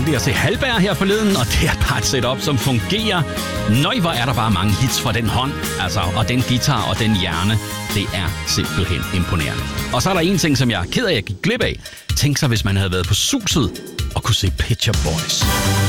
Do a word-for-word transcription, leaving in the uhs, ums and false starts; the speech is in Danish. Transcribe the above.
heldig at se Hallberg her forleden, og det er bare et setup, som fungerer. Nøj, hvor er der bare mange hits fra den hånd, altså, og den guitar og den hjerne. Det er simpelthen imponerende. Og så er der en ting, som jeg er ked af, at jeg gik glip af. Tænk så, hvis man havde været på Suset og kunne se Pet Shop Boys.